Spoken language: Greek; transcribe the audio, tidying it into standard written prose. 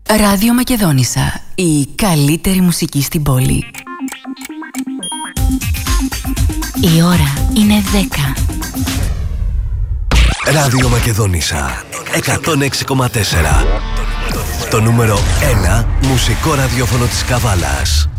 Ράδιο Μακεδόνισσα. Η καλύτερη μουσική στην πόλη. Η ώρα είναι 10. Ράδιο Μακεδόνισσα 106,4. Το νούμερο 1 μουσικό ραδιόφωνο της Καβάλας.